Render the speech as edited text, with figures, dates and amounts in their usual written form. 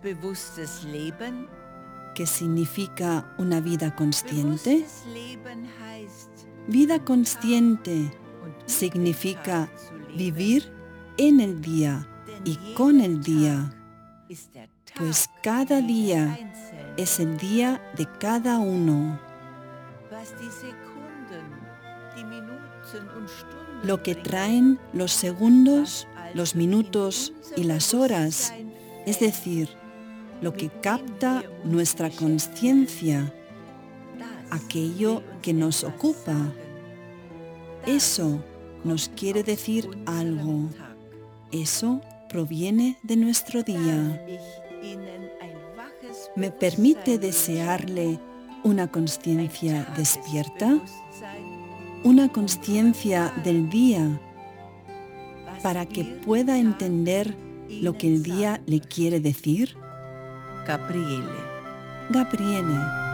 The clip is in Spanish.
bewusstes Leben. que significa una vida consciente. Bewusstes Leben heißt, Vida consciente significa vivir en el día y con el día, pues cada día es el día de cada uno. Lo que traen los segundos, los minutos y las horas, es decir, lo que capta nuestra conciencia, aquello que nos ocupa. Eso nos quiere decir algo. Eso proviene de nuestro día. ¿Me permite desearle una conciencia despierta? Una conciencia del día, para que pueda entender lo que el día le quiere decir? Gabriele. Gabriele.